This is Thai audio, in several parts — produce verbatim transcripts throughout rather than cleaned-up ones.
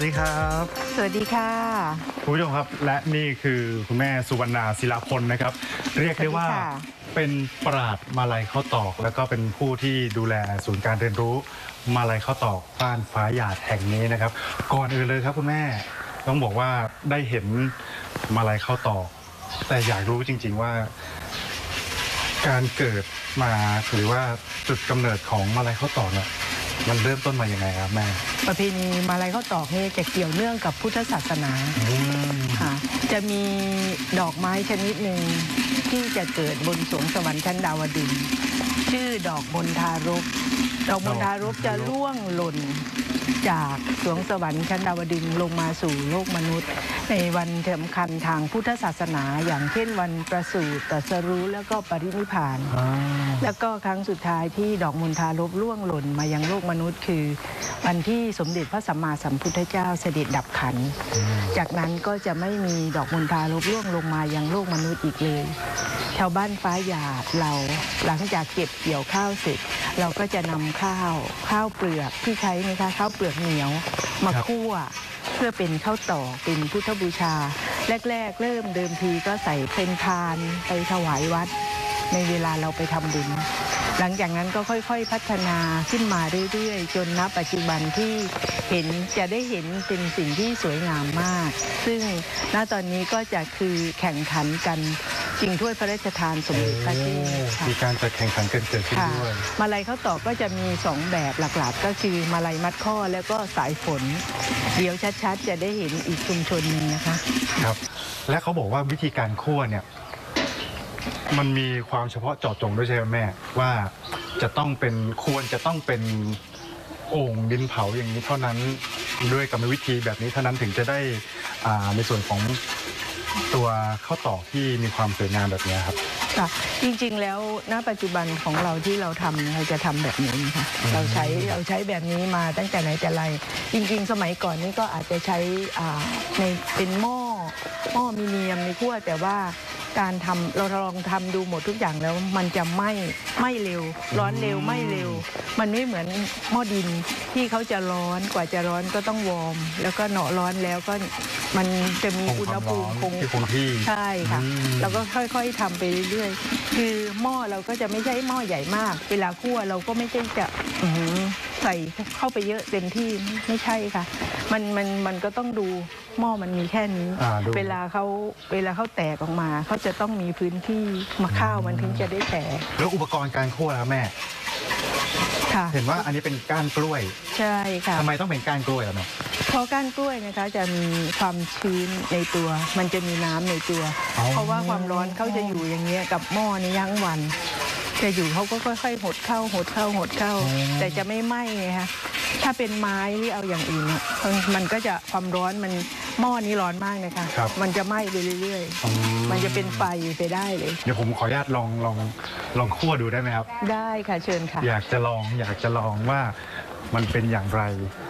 ดีครับสวัสดีค่ะคุณผู้ชมครับและนี่คือคุณแม่สุวรรณาศิลาพลนะครับเรียกได้ว่าเป็นปราชญ์มาลัยข้าวตอกแล้วก็เป็นผู้ที่ดูแลศูนย์การเรียนรู้มาลัยข้าวตอกบ้านฟ้าหยาดแห่งนี้นะครับก่อนอื่นเลยครับคุณแม่ต้องบอกว่าได้เห็นมาลัยข้าวตอกแต่อยากรู้จริงๆว่าการเกิดมาหรือว่าจุดกำเนิดของมาลัยข้าวตอกเนี่ยมันเริ่มต้นมาอย่างไงครับแม่ประเพณีมาลัยข้าวตอกนี่จะเกี่ยวเนื่องกับพุทธศาสนาค่ะจะมีดอกไม้ชนิดหนึ่งที่จะเกิดบนสวงสวรรค์ชั้นดาวดึงส์ชื่อดอกมณฑารพดอกมณฑารพจะร่วงหล่นจากสวงสวรรค์ชั้นดาวดึงส์ลงมาสู่โลกมนุษย์ในวันสำคัญทางพุทธศาสนาอย่างเช่นวันประสูติตรัสรู้แล้วก็ปรินิพพานแล้วก็ครั้งสุดท้ายที่ดอกมณฑารพร่วงหล่นมายังโลกมนุษย์คือวันที่สมเด็จพระสัมมาสัมพุทธเจ้าเสด็จดับขันธ์จากนั้นก็จะไม่มีดอกมณฑารพร่วงลงมายังโลกมนุษย์อีกเลยชาวบ้านฟ้าหยาดเราหลังจากเก็บเกี่ยวข้าวเสร็จเราก็จะนำข้าวข้าวเปลือกที่ใช้ไหมคะข้าวเปลือกเหนียวมาคั่วเพื่อเป็นข้าวตอกเป็นพุทธบูชาแรกๆเริ่มเดิมทีก็ใส่เป็นพานไปถวายวัดในเวลาเราไปทำบุญหลังจากนั้นก็ค่อยๆพัฒนาขึ้นมาเรื่อยๆจนณปัจจุบันที่เห็นจะได้เห็นเป็นสิ่งที่สวยงามมากซึ่งณตอนนี้ก็จะคือแข่งขันกันชิงถ้วยพระราชทานสมเด็จพระเจ้ามีการจัดแข่งขันกันเกิดขึ้นด้วยมาลัยข้าวตอกก็จะมีสองแบบหลักๆก็คือมาลัยมัดข้อแล้วก็สายฝนเดี๋ยวชัดๆจะได้เห็นอีกชุมชนหนึ่งนะคะครับและเขาบอกว่าวิธีการคั่วเนี่ยมันมีความเฉพาะเจาะจงด้วยใช่ไหมแม่ว่าจะต้องเป็นควรจะต้องเป็นโอ่งดินเผาอย่างนี้เท่านั้นด้วยกรรมวิธีแบบนี้เท่านั้นถึงจะได้ในส่วนของตัวข้าวตอกที่มีความสวยงามแบบนี้ครับค่ะจริงๆแล้วณปัจจุบันของเราที่เราทำเราจะทำแบบนี้ค่ะเราใช้เราใช้แบบนี้มาตั้งแต่ไหนแต่ไรจริงๆสมัยก่อนนี้ก็อาจจะใช้ในเป็นหม้อหม้อมิเนียมในขั้วแต่ว่าการทำเราลองทำดูหมดทุกอย่างแล้วมันจะไหม้ไหม้เร็วร้อนเร็วไหม้เร็วมันไม่เหมือนหม้อดินที่เขาจะร้อนกว่าจะร้อนก็ต้องวอร์มแล้วก็เนาะร้อนแล้วก็มันจะมีอุณหภูมิคงที่ใช่ค่ะเราก็ค่อยๆทำไปเรื่อยๆคือหม้อเราก็จะไม่ใช่หม้อใหญ่มากเวลาคั่วเราก็ไม่ใช่จะใส่เข้าไปเยอะเต็มที่ไม่ใช่ค่ะมันมันมันก็ต้องดูหม้อมันมีแค่นี้เวลาเขาเวลาเขาแตกออกมาเขาจะต้องมีพื้นที่มาข้าวมันถึงจะได้แตกแล้วอุปกรณ์การคั่วแล้วแม่เห็นว่าอันนี้เป็นก้านกล้วยใช่ค่ะทำไมต้องเป็นก้านกล้วยล่ะแม่เพราะก้านกล้วยนะคะจะมีความชื้นในตัวมันจะมีน้ำในตัวเพราะว่าความร้อนเขาจะอยู่อย่างเงี้ยกับหม้อนี้ยั้งวันจะอยู่เขาก็ค่อยๆหดเข้าหดเข้าหดเข้าแต่จะไม่ไหม้ไงคะถ้าเป็นไม้หรือเอาอย่างอื่นเนี่ยมันก็จะความร้อนมันหม้อนี้ร้อนมากนะคะมันจะไหม้ไปเรื่อยๆมันจะเป็นไฟไปได้เลยเดี๋ยวผมขออนุญาตลองลองลองคั่วดูได้ไหมครับได้ค่ะเชิญค่ะอยากจะลองอยากจะลองว่ามันเป็นอย่างไร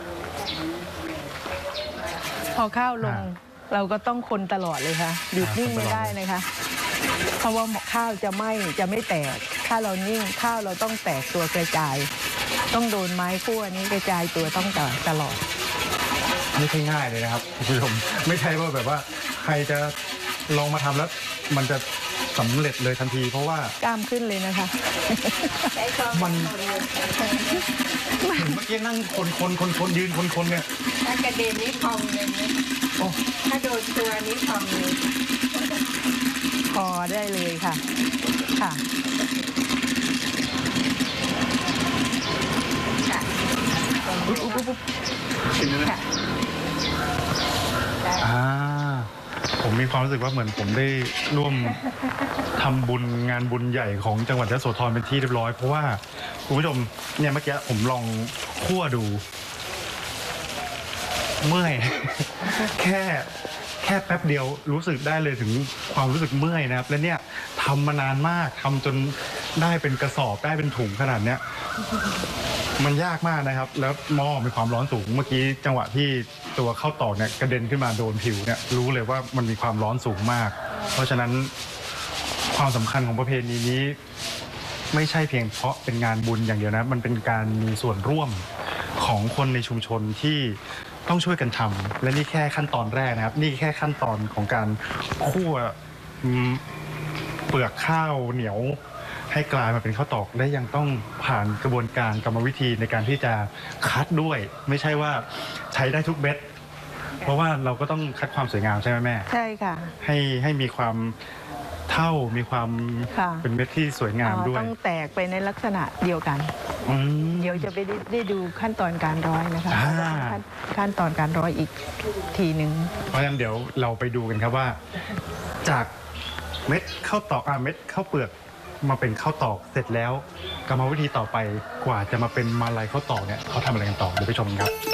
พอข้าวลงเราก็ต้องคนตลอดเลยค่ะหยุดนิ่งไม่ได้นะคะเพราะว่าข้าวจะไหม้จะไม่แตกถ้าเรานิ่งข้าวเราต้องแตกตัวกระจายต้องโดนไม้คั่วนี้กระจายตัวต้องต่อตลอดไม่ใช่ง่ายเลยนะครับคุณผู้ชมไม่ใช่ว่าแบบว่าใครจะลองมาทำแล้วมันจะสำเร็จเลยทันทีเพราะว่ากล้ามขึ้นเลยนะคะมันเมื่อกี้นั่งคนคนคนคนยืนคนคนเนี่ยถ้ากระเด็นนี้พองเลยถ้าโดนตัวนี้พองเลยพอได้เลยค่ะค่ะอุ๊บอุ๊บอุ๊บกินเลยนะอ่าผมมีความรู้สึกว่าเหมือนผมได้ร่วมทำบุญงานบุญใหญ่ของจังหวัดยโสธรเป็นที่เรียบร้อยเพราะว่าคุณผู้ชมเนี่ยเมื่อกี้ผมลองคั่วดูเมื่อยแค่แค่แป๊บเดียวรู้สึกได้เลยถึงความรู้สึกเมื่อยนะครับและเนี่ยทำมานานมากทำจนได้เป็นกระสอบได้เป็นถุงขนาดเนี้ยมันยากมากนะครับแล้วหม้อมีความร้อนสูงเมื่อกี้จังหวะที่ตัวข้าวตอกเนี่ยกระเด็นขึ้นมาโดนผิวเนี่ยรู้เลยว่ามันมีความร้อนสูงมากเพราะฉะนั้นความสำคัญของประเพณีนี้ไม่ใช่เพียงเพราะเป็นงานบุญอย่างเดียวนะมันเป็นการมีส่วนร่วมของคนในชุมชนที่ต้องช่วยกันทำและนี่แค่ขั้นตอนแรกนะครับ นี่แค่ขั้นตอนของการคั่วอืมเปลือกข้าวเหนียวให้กลายมาเป็นข้าวตอกและยังต้องผ่านกระบวนการกรรมวิธีในการที่จะคัดด้วย ไม่ใช่ว่าใช้ได้ทุกเม็ดเพราะว่าเราก็ต้องคัดความสวยงามใช่ไหมแม่ใช่ค่ะให้ให้มีความเท่ามีความค่ะเป็นเม็ดที่สวยงามด้วยต้องแตกไปในลักษณะเดียวกันอืมเดี๋ยวจะไปได้ได้ดูขั้นตอนการร้อยนะคะอ่าขั้นขั้นตอนการร้อยอีกทีหนึ่งเพราะฉะนั้นเดี๋ยวเราไปดูกันครับว่า จากเม็ดข้าวตอกอ่ะเม็ดข้าวเปลือกมาเป็นข้าวตอกเสร็จแล้วกรรมวิธีต่อไปกว่าจะมาเป็นมาลัยข้าวตอกเนี่ยเขาทำอะไรกันต่อเดี๋ยวไปชมกันครับ